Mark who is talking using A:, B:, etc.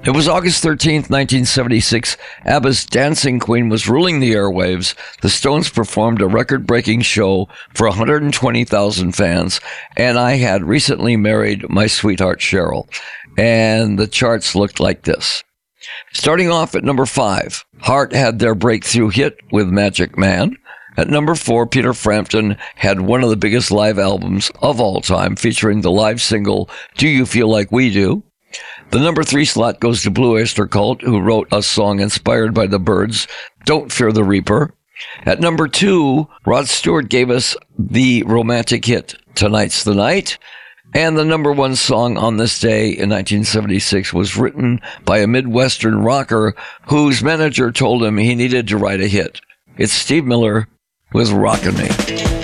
A: It was August 13th, 1976. ABBA's Dancing Queen was ruling the airwaves. The Stones performed a record-breaking show for 120,000 fans, and I had recently married my sweetheart Cheryl. And the charts looked like this. Starting off at number 5, Heart had their breakthrough hit with Magic Man. At number 4, Peter Frampton had one of the biggest live albums of all time, featuring the live single, Do You Feel Like We Do? The number 3 slot goes to Blue Oyster Cult, who wrote a song inspired by the Byrds, Don't Fear the Reaper. At number 2, Rod Stewart gave us the romantic hit, Tonight's the Night. And the number 1 song on this day in 1976 was written by a Midwestern rocker whose manager told him he needed to write a hit. It's Steve Miller with Rockin' Me.